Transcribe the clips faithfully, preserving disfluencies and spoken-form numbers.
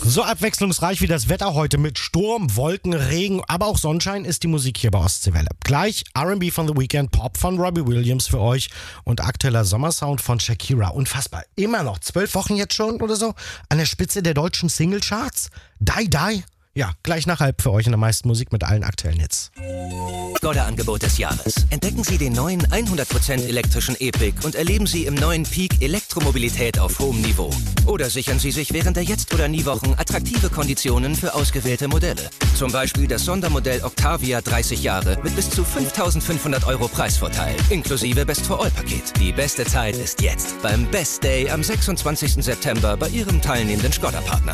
So abwechslungsreich wie das Wetter heute mit Sturm, Wolken, Regen, aber auch Sonnenschein ist die Musik hier bei Ostseewelle. Gleich R and B von The Weeknd, Pop von Robbie Williams für euch und aktueller Sommersound von Shakira. Unfassbar. Immer noch zwölf Wochen jetzt schon oder so an der Spitze der deutschen Singlecharts. Die, die. Ja, gleich nach halb für euch in der meisten Musik mit allen aktuellen Hits. Skoda-Angebot des Jahres. Entdecken Sie den neuen hundert Prozent elektrischen E-Pick und erleben Sie im neuen Peak Elektromobilität auf hohem Niveau. Oder sichern Sie sich während der Jetzt- oder Nie-Wochen attraktive Konditionen für ausgewählte Modelle. Zum Beispiel das Sondermodell Octavia dreißig Jahre mit bis zu fünftausendfünfhundert Euro Preisvorteil, inklusive Best-for-All-Paket. Die beste Zeit ist jetzt beim Best Day am sechsundzwanzigsten September bei Ihrem teilnehmenden Skoda-Partner.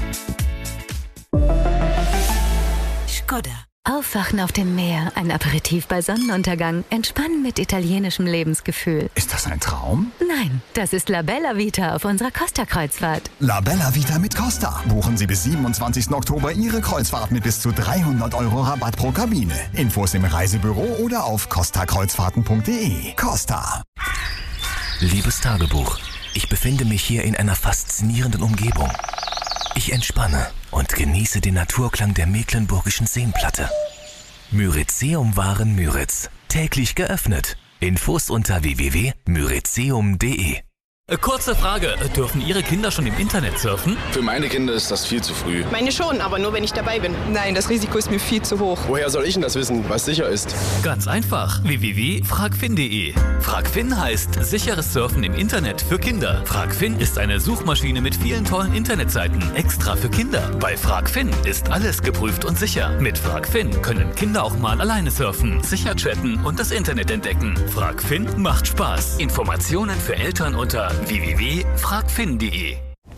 Skoda. Aufwachen auf dem Meer, ein Aperitif bei Sonnenuntergang, entspannen mit italienischem Lebensgefühl. Ist das ein Traum? Nein, das ist La Bella Vita auf unserer Costa-Kreuzfahrt. La Bella Vita mit Costa. Buchen Sie bis siebenundzwanzigsten Oktober Ihre Kreuzfahrt mit bis zu dreihundert Euro Rabatt pro Kabine. Infos im Reisebüro oder auf costa kreuzfahrten punkt de. Costa. Liebes Tagebuch, ich befinde mich hier in einer faszinierenden Umgebung. Ich entspanne und genieße den Naturklang der mecklenburgischen Seenplatte. Myrizeum Waren Müritz. Täglich geöffnet. Infos unter w w w punkt myrizeum punkt de. Kurze Frage, dürfen Ihre Kinder schon im Internet surfen? Für meine Kinder ist das viel zu früh. Meine schon, aber nur wenn ich dabei bin. Nein, das Risiko ist mir viel zu hoch. Woher soll ich denn das wissen, was sicher ist? Ganz einfach, w w w punkt fragfin punkt de. Fragfin heißt sicheres Surfen im Internet für Kinder. Fragfin ist eine Suchmaschine mit vielen tollen Internetseiten, extra für Kinder. Bei Fragfin ist alles geprüft und sicher. Mit Fragfin können Kinder auch mal alleine surfen, sicher chatten und das Internet entdecken. Fragfin macht Spaß. Informationen für Eltern unter w w w punkt fragfin punkt de.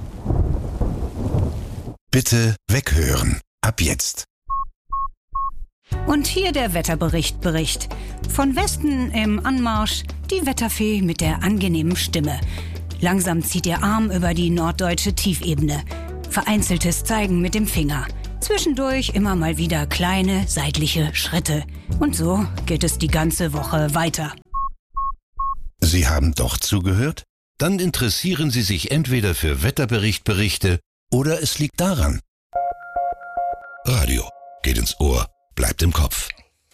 Bitte weghören. Ab jetzt. Und hier der Wetterbericht Bericht. Von Westen im Anmarsch die Wetterfee mit der angenehmen Stimme. Langsam zieht ihr Arm über die norddeutsche Tiefebene. Vereinzeltes Zeigen mit dem Finger. Zwischendurch immer mal wieder kleine seitliche Schritte. Und so geht es die ganze Woche weiter. Sie haben doch zugehört? Dann interessieren Sie sich entweder für Wetterberichtberichte oder es liegt daran. Radio geht ins Ohr, bleibt im Kopf.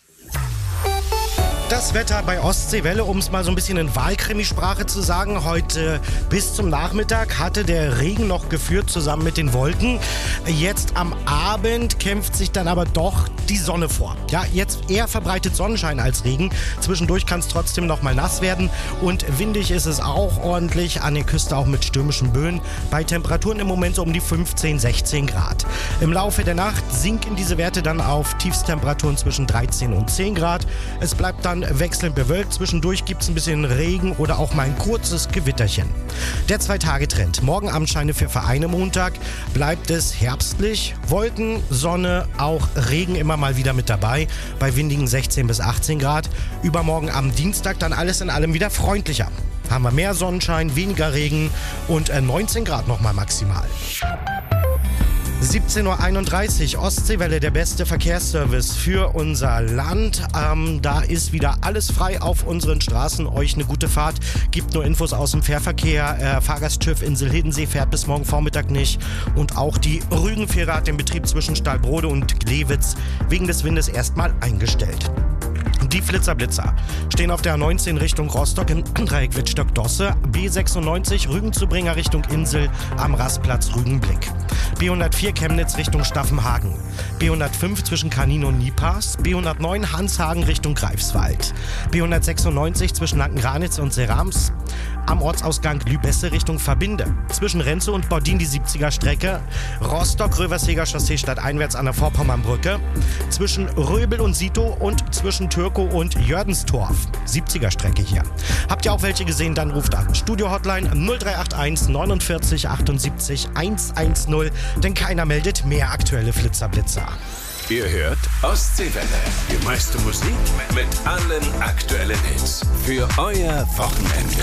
Das Wetter bei Ostseewelle, um es mal so ein bisschen in Wahlkrimisprache zu sagen. Heute bis zum Nachmittag hatte der Regen noch geführt zusammen mit den Wolken. Jetzt am Abend kämpft sich dann aber doch die Sonne vor. Ja, jetzt eher verbreitet Sonnenschein als Regen. Zwischendurch kann es trotzdem noch mal nass werden und windig ist es auch ordentlich. An der Küste auch mit stürmischen Böen. Bei Temperaturen im Moment so um die fünfzehn, sechzehn Grad. Im Laufe der Nacht sinken diese Werte dann auf Tiefstemperaturen zwischen dreizehn und zehn Grad. Es bleibt dann wechselnd bewölkt. Zwischendurch gibt es ein bisschen Regen oder auch mal ein kurzes Gewitterchen. Der Zwei-Tage-Trend. Morgen Abendscheine für Vereine Montag. Bleibt es herbstlich. Wolken, Sonne, auch Regen immer mal wieder mit dabei. Bei windigen sechzehn bis achtzehn Grad. Übermorgen am Dienstag dann alles in allem wieder freundlicher. Haben wir mehr Sonnenschein, weniger Regen und neunzehn Grad nochmal maximal. siebzehn Uhr einunddreißig, Ostseewelle, der beste Verkehrsservice für unser Land. Ähm, da ist wieder alles frei auf unseren Straßen. Euch eine gute Fahrt. Gibt nur Infos aus dem Fährverkehr. Äh, Fahrgastschiff Insel Hiddensee fährt bis morgen Vormittag nicht. Und auch die Rügenfähre hat den Betrieb zwischen Stahlbrode und Glewitz wegen des Windes erstmal eingestellt. Die Flitzer-Blitzer stehen auf der A neunzehn Richtung Rostock im Dreieck Wittstock-Dosse, B sechsundneunzig Rügenzubringer Richtung Insel am Rastplatz Rügenblick, B hundertvier Chemnitz Richtung Staffenhagen, B hundertfünf zwischen Kanin und Niepass, B hundertneun Hanshagen Richtung Greifswald, B hundertsechsundneunzig zwischen Lanken-Ranitz und Serams, am Ortsausgang Lübesse Richtung Verbinde, zwischen Renze und Baudin die siebziger Strecke, Rostock-Röverseger Chaussee stadteinwärts an der Vorpommernbrücke, zwischen Röbel und Sito und zwischen Türkow und Jördenstorf, siebziger Strecke hier. Habt ihr auch welche gesehen, dann ruft an. Studio-Hotline null drei acht eins neunundvierzig achtundsiebzig hundertzehn, denn keiner meldet mehr aktuelle Flitzer-Blitzer. Ihr hört Ostseewelle, die meiste Musik mit allen aktuellen Hits für euer Wochenende.